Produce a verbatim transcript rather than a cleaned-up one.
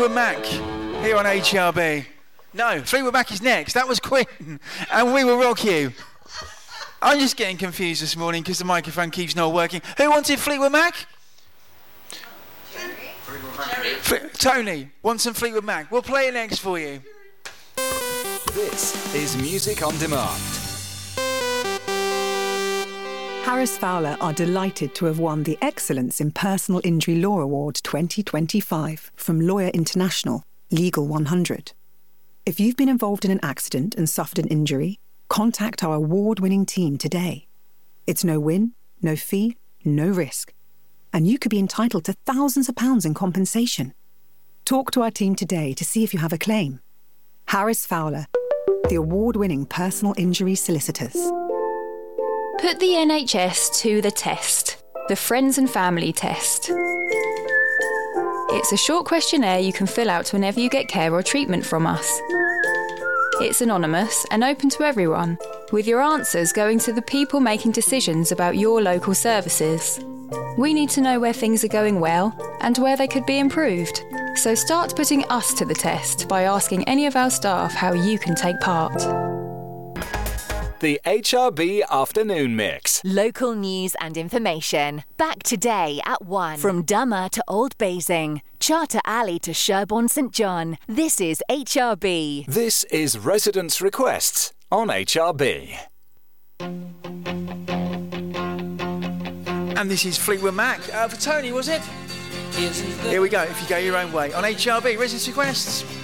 Fleetwood Mac here on H R B. No, Fleetwood Mac is next. That was Queen, and We Will Rock You. I'm just getting confused this morning because the microphone keeps not working. Who wanted Fleetwood Mac? Fle- Tony wants some Fleetwood Mac. We'll play it next for you. This is Music on Demand. Harris Fowler are delighted to have won the Excellence in Personal Injury Law Award twenty twenty-five from Lawyer International, Legal one hundred. If you've been involved in an accident and suffered an injury, contact our award-winning team today. It's no win, no fee, no risk. And you could be entitled to thousands of pounds in compensation. Talk to our team today to see if you have a claim. Harris Fowler, the award-winning personal injury solicitors. Put the N H S to the test. The Friends and Family Test. It's a short questionnaire you can fill out whenever you get care or treatment from us. It's anonymous and open to everyone, with your answers going to the people making decisions about your local services. We need to know where things are going well and where they could be improved. So start putting us to the test by asking any of our staff how you can take part. The H R B Afternoon Mix. Local news and information. Back today at one. From Dummer to Old Basing, Charter Alley to Sherborne St John. This is H R B. This is Residents' Requests on H R B. And this is Fleetwood Mac. Uh, for Tony, was it? Here we go, If You Go Your Own Way on H R B. Residents' Requests.